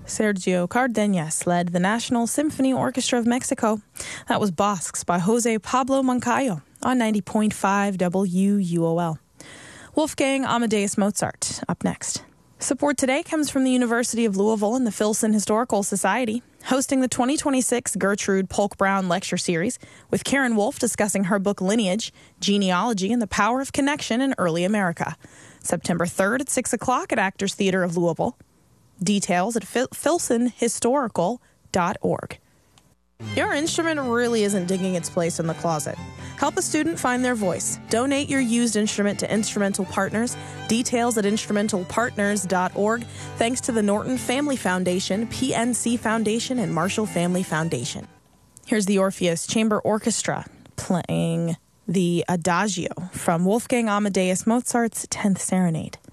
Sergio Cardenas led the National Symphony Orchestra of Mexico. That was Bosques by Jose Pablo Moncayo on 90.5 WUOL. Wolfgang Amadeus Mozart up next. Support today comes from the University of Louisville and the Filson Historical Society, hosting the 2026 Gertrude Polk Brown Lecture Series, with Karen Wolf discussing her book Lineage, Genealogy, and the Power of Connection in Early America. September 3rd at 6 o'clock at Actors Theater of Louisville. Details at filsonhistorical.org. Your instrument really isn't digging its place in the closet. Help a student find their voice. Donate your used instrument to Instrumental Partners. Details at instrumentalpartners.org. Thanks to the Norton Family Foundation, PNC Foundation, and Marshall Family Foundation. Here's the Orpheus Chamber Orchestra playing the Adagio from Wolfgang Amadeus Mozart's 10th Serenade.